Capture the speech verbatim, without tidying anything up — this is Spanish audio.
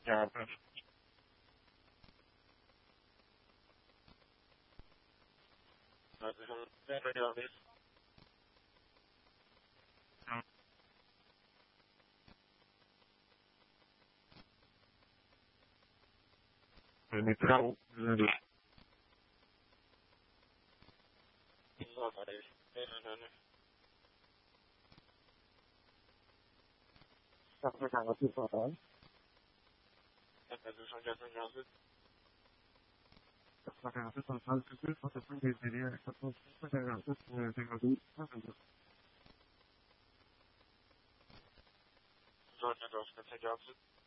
Ya, pues, no sé, son alrededores. En mi trago, no aparece. Pero no, no. Está pasando tu papá. Entonces son ya soñados. Está pasando tu papá. Entonces, no te puedes decir, está pasando tu papá. Entonces, tengo tu papá. Son ya dos que se llaman.